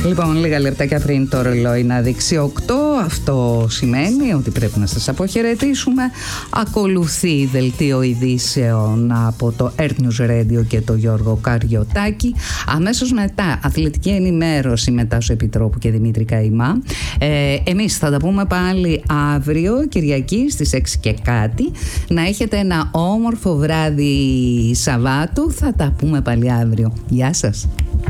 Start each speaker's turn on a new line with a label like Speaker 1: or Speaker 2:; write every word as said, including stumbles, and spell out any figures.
Speaker 1: Λοιπόν, λίγα λεπτάκια πριν το ρολόι να δείξει οκτώ, αυτό σημαίνει ότι πρέπει να σας αποχαιρετήσουμε. Ακολουθεί δελτίο ειδήσεων από το Earth News Radio και το Γιώργο Καριωτάκη. Αμέσως μετά αθλητική ενημέρωση με Τάσο Επιτρόπου και Δημήτρη Καημά. Ε, εμείς θα τα πούμε πάλι αύριο Κυριακή στις έξι και κάτι. Να έχετε ένα όμορφο βράδυ Σαββάτου. Θα τα πούμε πάλι αύριο. Γεια σας.